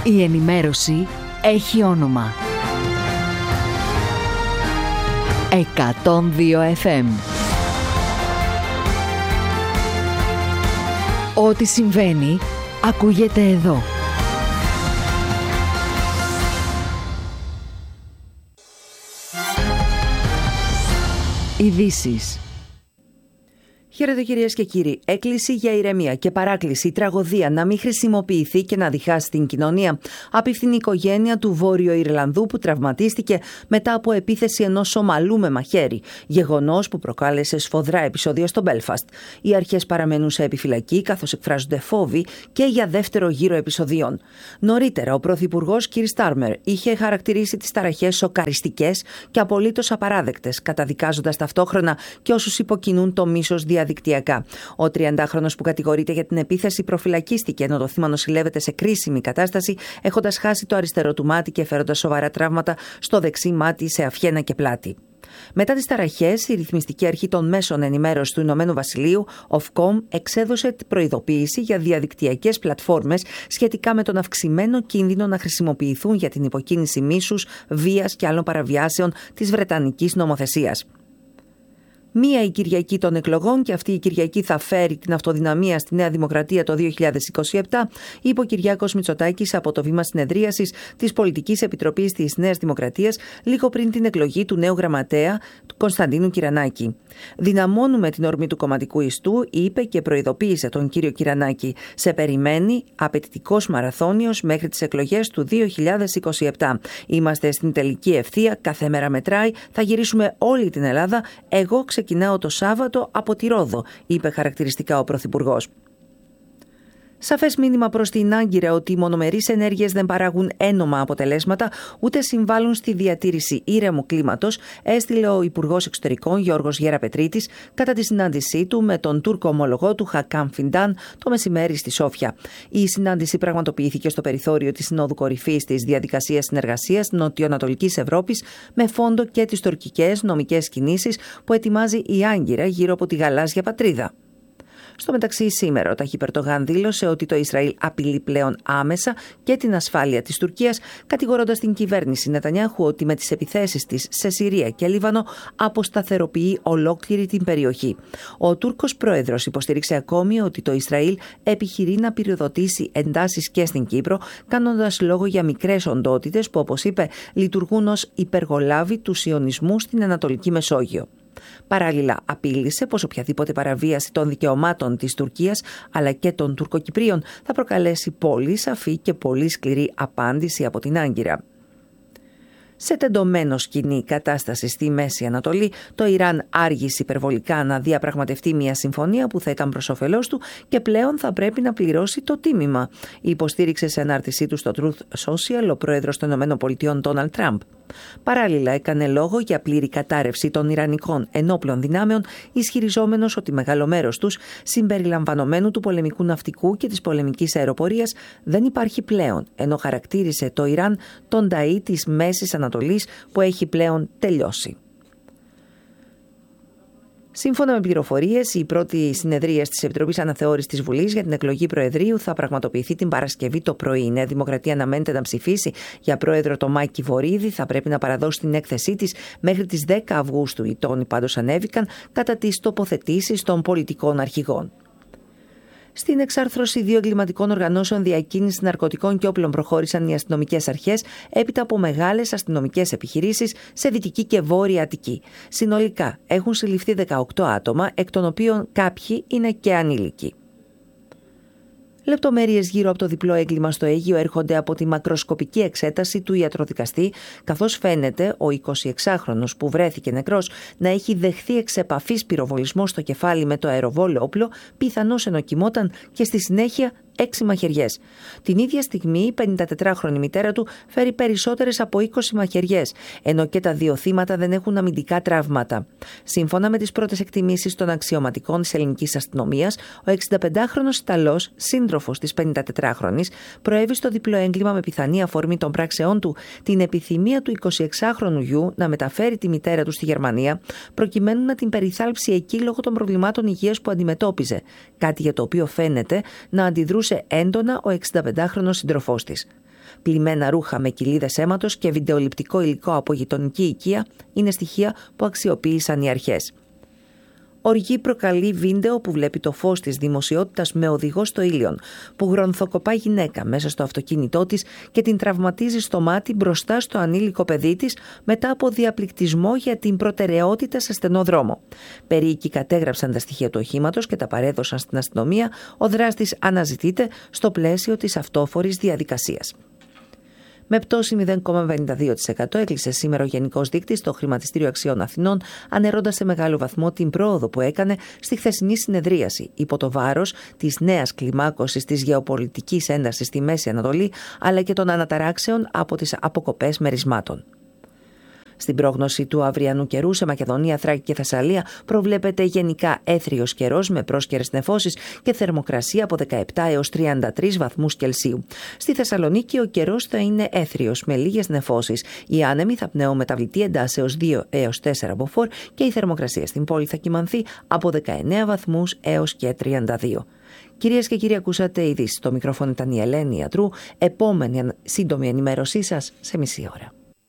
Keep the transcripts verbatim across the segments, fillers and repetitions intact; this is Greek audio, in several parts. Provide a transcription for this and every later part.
Η ενημέρωση έχει όνομα. εκατόν δύο εφ εμ. Ό,τι συμβαίνει, ακούγεται εδώ. Ειδήσεις. Χαίρετε κυρίες και κύριοι. Έκκληση για ηρεμία και παράκληση η τραγωδία να μην χρησιμοποιηθεί και να διχάσει την κοινωνία. Απίφθινη η οικογένεια του Βόρειο Ιρλανδού που τραυματίστηκε μετά από επίθεση ενός Σομαλού με μαχαίρι. Γεγονός που προκάλεσε σφοδρά επεισόδια στο Μπέλφαστ. Οι αρχές παραμένουν σε επιφυλακή καθώς εκφράζονται φόβοι και για δεύτερο γύρο επεισοδίων. Νωρίτερα, ο Πρωθυπουργός Κίρ Στάρμερ είχε χαρακτηρίσει τις ταραχές σοκαριστικές και απολύτως απαράδεκτες, καταδικάζοντας ταυτόχρονα και όσους υποκινούν το μίσος διαδικτυακά. διαδικτυακά. Ο τριαντάχρονος που κατηγορείται για την επίθεση προφυλακίστηκε, ενώ το θύμα νοσηλεύεται σε κρίσιμη κατάσταση, έχοντας χάσει το αριστερό του μάτι και φέροντας σοβαρά τραύματα στο δεξί μάτι, σε αυχένα και πλάτη. Μετά τις ταραχές, η ρυθμιστική αρχή των μέσων ενημέρωσης του Ηνωμένου Βασιλείου, Ofcom, εξέδωσε προειδοποίηση για διαδικτυακές πλατφόρμες σχετικά με τον αυξημένο κίνδυνο να χρησιμοποιηθούν για την υποκίνηση μίσους, βίας και άλλων παραβιάσεων της βρετανικής νομοθεσίας. Μία η Κυριακή των εκλογών και αυτή η Κυριακή θα φέρει την αυτοδυναμία στη Νέα Δημοκρατία το δύο χιλιάδες είκοσι επτά, είπε ο Κυριάκος Μητσοτάκης από το βήμα συνεδρίασης της Πολιτικής Επιτροπής της Νέας Δημοκρατίας λίγο πριν την εκλογή του νέου γραμματέα του Κωνσταντίνου Κυρανάκη. Δυναμώνουμε την ορμή του κομματικού ιστού, είπε και προειδοποίησε τον κύριο Κυρανάκη. Σε περιμένει απαιτητικός μαραθώνιος μέχρι τις εκλογές του δύο χιλιάδες είκοσι επτά. Είμαστε στην τελική ευθεία, κάθε μέρα μετράει, θα γυρίσουμε όλη την Ελλάδα. Εγώ ξεκινάω το Σάββατο από τη Ρόδο, είπε χαρακτηριστικά ο Πρωθυπουργός. Σαφές μήνυμα προς την Άγκυρα ότι οι μονομερείς ενέργειες δεν παράγουν ένομα αποτελέσματα ούτε συμβάλλουν στη διατήρηση ήρεμου κλίματος, έστειλε ο Υπουργός Εξωτερικών Γιώργος Γεραπετρίτης κατά τη συνάντησή του με τον Τούρκο ομολογό του Χακάν Φιντάν το μεσημέρι στη Σόφια. Η συνάντηση πραγματοποιήθηκε στο περιθώριο της Συνόδου Κορυφής της Διαδικασίας Συνεργασίας Νοτιοανατολικής Ευρώπης με φόντο και τις τουρκικές νομικές κινήσεις που ετοιμάζει η Άγκυρα γύρω από τη γαλάζια πατρίδα. Στο μεταξύ, σήμερα ο Ταγίπ Ερντογάν δήλωσε ότι το Ισραήλ απειλεί πλέον άμεσα και την ασφάλεια της Τουρκίας, κατηγορώντας την κυβέρνηση Νετανιάχου ότι με τις επιθέσεις της σε Συρία και Λίβανο αποσταθεροποιεί ολόκληρη την περιοχή. Ο Τούρκος πρόεδρος υποστήριξε ακόμη ότι το Ισραήλ επιχειρεί να πυροδοτήσει εντάσεις και στην Κύπρο, κάνοντας λόγο για μικρές οντότητες που, όπως είπε, λειτουργούν ως υπεργολάβοι του σιωνισμού στην Ανατολική Μεσόγειο. Παράλληλα, απείλησε πως οποιαδήποτε παραβίαση των δικαιωμάτων της Τουρκίας αλλά και των Τουρκοκυπρίων θα προκαλέσει πολύ σαφή και πολύ σκληρή απάντηση από την Άγκυρα. Σε τεντωμένο σκηνή κατάσταση στη Μέση Ανατολή, το Ιράν άργησε υπερβολικά να διαπραγματευτεί μια συμφωνία που θα ήταν προς όφελός του και πλέον θα πρέπει να πληρώσει το τίμημα, υποστήριξε σε ανάρτησή του στο Truth Social ο πρόεδρος των ΗΠΑ Ντόναλντ Τραμπ. Παράλληλα, έκανε λόγο για πλήρη κατάρρευση των Ιρανικών ενόπλων δυνάμεων, ισχυριζόμενος ότι μεγάλο μέρος τους, συμπεριλαμβανομένου του πολεμικού ναυτικού και της πολεμικής αεροπορίας, δεν υπάρχει πλέον, ενώ χαρακτήρισε το Ιράν τον ταΐ της Μέσης Ανατολής που έχει πλέον τελειώσει. Σύμφωνα με πληροφορίες, η πρώτη συνεδρία της Επιτροπής Αναθεώρησης της Βουλής για την εκλογή Προεδρείου θα πραγματοποιηθεί την Παρασκευή το πρωί. Η Νέα Δημοκρατία αναμένεται να ψηφίσει για πρόεδρο τον Μάκη Βορίδη. Θα πρέπει να παραδώσει την έκθεσή της μέχρι τις δέκα Αυγούστου. Οι τόνοι πάντως ανέβηκαν κατά τις τοποθετήσεις των πολιτικών αρχηγών. Στην εξάρθρωση δύο εγκληματικών οργανώσεων διακίνησης ναρκωτικών και όπλων προχώρησαν οι αστυνομικές αρχές έπειτα από μεγάλες αστυνομικές επιχειρήσεις σε Δυτική και Βόρεια Αττική. Συνολικά έχουν συλληφθεί δεκαοκτώ άτομα, εκ των οποίων κάποιοι είναι και ανήλικοι. Λεπτομέρειες γύρω από το διπλό έγκλημα στο Αίγυο έρχονται από τη μακροσκοπική εξέταση του ιατροδικαστή, καθώς φαίνεται ο εικοσιεξάχρονος που βρέθηκε νεκρός να έχει δεχθεί εξ επαφής πυροβολισμό στο κεφάλι με το αεροβόλο όπλο, πιθανώς ενοκιμόταν και στη συνέχεια έξι μαχαιριές. Την ίδια στιγμή η πενηντατετράχρονη μητέρα του φέρει περισσότερες από είκοσι μαχαιριές, ενώ και τα δύο θύματα δεν έχουν αμυντικά τραύματα. Σύμφωνα με τις πρώτες εκτιμήσεις των αξιωματικών της ελληνικής αστυνομίας, ο εξηνταπεντάχρονος Ιταλός, σύντροφος της πενηντατετράχρονης, προέβη στο διπλό έγκλημα με πιθανή αφορμή των πράξεών του την επιθυμία του εικοσιεξάχρονου γιου να μεταφέρει τη μητέρα του στη Γερμανία, προκειμένου να την περιθάλψει εκεί λόγω των προβλημάτων υγείας που αντιμετώπιζε, κάτι για το οποίο φαίνεται να αντιδρούσε έντονα ο εξηνταπεντάχρονος σύντροφός της. Πλημμένα ρούχα με κοιλίδες αίματος και βιντεοληπτικό υλικό από γειτονική οικία είναι στοιχεία που αξιοποίησαν οι αρχές. Οργή προκαλεί βίντεο που βλέπει το φως της δημοσιότητας με οδηγό στο ήλιον, που γρονθοκοπά γυναίκα μέσα στο αυτοκίνητό της και την τραυματίζει στο μάτι μπροστά στο ανήλικο παιδί της μετά από διαπληκτισμό για την προτεραιότητα σε στενό δρόμο. Περίοικοι κατέγραψαν τα στοιχεία του οχήματος και τα παρέδωσαν στην αστυνομία. Ο δράστης αναζητείται στο πλαίσιο της αυτόφορης διαδικασίας. Με πτώση μηδέν κόμμα εβδομήντα δύο τοις εκατό έκλεισε σήμερα ο Γενικός Δείκτης στο Χρηματιστήριο Αξιών Αθηνών, αναιρώντας σε μεγάλο βαθμό την πρόοδο που έκανε στη χθεσινή συνεδρίαση υπό το βάρος της νέας κλιμάκωσης της γεωπολιτικής έντασης στη Μέση Ανατολή, αλλά και των αναταράξεων από τις αποκοπές μερισμάτων. Στην πρόγνωση του αυριανού καιρού σε Μακεδονία, Θράκη και Θεσσαλία προβλέπεται γενικά έθριος καιρός με πρόσκαιρες νεφώσεις και θερμοκρασία από δεκαεπτά έως τριάντα τρεις βαθμούς Κελσίου. Στη Θεσσαλονίκη ο καιρός θα είναι έθριος με λίγες νεφώσεις. Οι άνεμοι θα πνέουν μεταβλητή εντάσεως δύο έως τέσσερα μποφόρ και η θερμοκρασία στην πόλη θα κυμανθεί από δεκαεννέα βαθμούς έως και τριάντα δύο. Κυρίες και κύριοι, ακούσατε ειδήσεις. Στο μικρόφωνο ήταν η Ελένη Ιατρού. Επόμενη σύντομη ενημέρωσή σας σε μισή ώρα.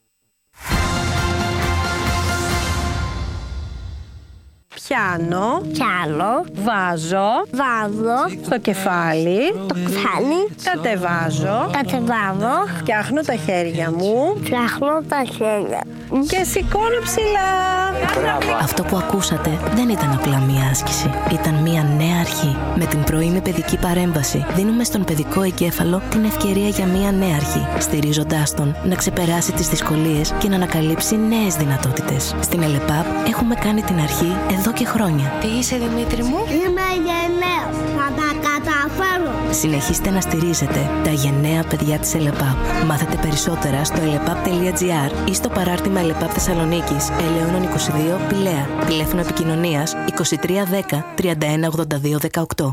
Πιάνω, Πιάνω, βάζω, βάζω, στο κεφάλι, το κεφάλι, κατεβάζω, κατεβάζω, φτιάχνω τα χέρια μου φτιάχνω τα χέρια και σηκώνω ψηλά. Αυτό που ακούσατε δεν ήταν απλά μία άσκηση. Ήταν μία νέα αρχή. Με την πρωινή παιδική παρέμβαση δίνουμε στον παιδικό εγκέφαλο την ευκαιρία για μία νέα αρχή, στηρίζοντάς τον να ξεπεράσει τις δυσκολίες και να ανακαλύψει νέες δυνατότητες. Στην ΕΛΕΠΑΠ έχουμε κάνει την αρχή εδώ και χρόνια. Τι είσαι, Δημήτρη μου? Είμαι γενναίος, θα τα καταφέρω. Συνεχίστε να στηρίζετε τα γενναία παιδιά της ΕΛΕΠΑΠ. Μάθετε περισσότερα στο ελεπαπ τελεία τζι άρ ή στο παράρτημα ΕΛΕΠΑΠ Θεσσαλονίκης, Ελαιώνων είκοσι δύο, Πηλαία. Τηλέφωνο επικοινωνίας είκοσι τρία δέκα τριάντα ένα ογδόντα δύο δεκαοκτώ.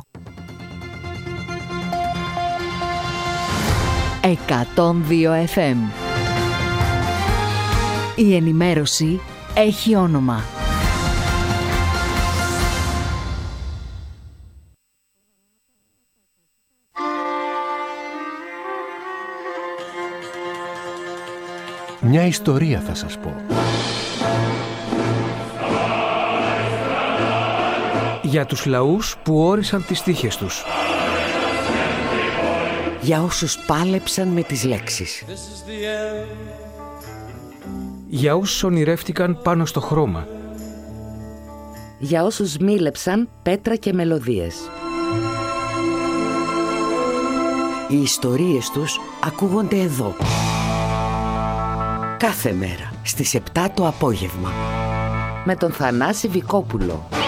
εκατόν δύο εφ εμ. Η ενημέρωση έχει όνομα. Μια ιστορία θα σας πω. Για τους λαούς που όρισαν τις τύχες τους. Για όσους πάλεψαν με τις λέξεις. Για όσους ονειρεύτηκαν πάνω στο χρώμα. Για όσους μίλεψαν πέτρα και μελωδίες. Οι ιστορίες τους ακούγονται εδώ. Κάθε μέρα στις επτά το απόγευμα. Με τον Θανάση Βικόπουλο.